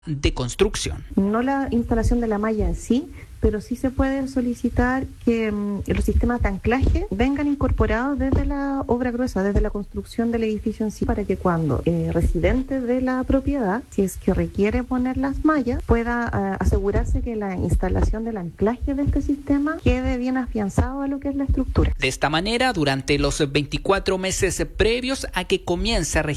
de construcción. No la instalación de la malla en sí, pero sí se puede solicitar que los sistemas de anclaje vengan incorporados desde la obra gruesa, desde la construcción del edificio en sí, para que cuando residente de la propiedad, si es que requiere poner las mallas, pueda asegurarse que la instalación del anclaje de este sistema quede bien afianzado a lo que es la estructura. De esta manera, durante los 24 meses previos a que comience a regir